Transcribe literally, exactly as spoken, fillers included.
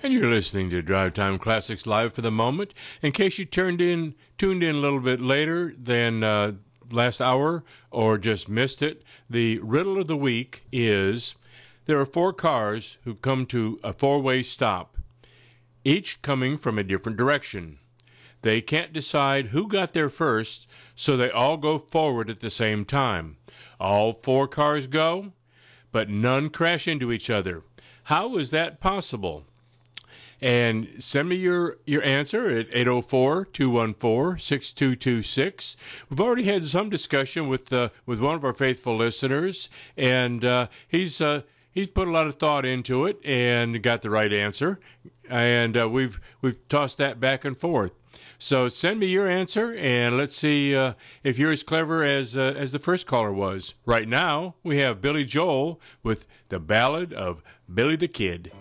And you're listening to Drive Time Classics Live for the moment. In case you turned in, tuned in a little bit later than uh, last hour or just missed it, the riddle of the week is there are four cars who come to a four-way stop, each coming from a different direction. They can't decide who got there first, so they all go forward at the same time. All four cars go, but none crash into each other. How is that possible? And send me your, your answer at eight oh four, two one four, six two two six. We've already had some discussion with uh, with one of our faithful listeners, and uh, he's uh, he's put a lot of thought into it and got the right answer. And uh, we've we've tossed that back and forth. So send me your answer, and let's see uh, if you're as clever as uh, as the first caller was. Right now, we have Billy Joel with the Ballad of Billy the Kid.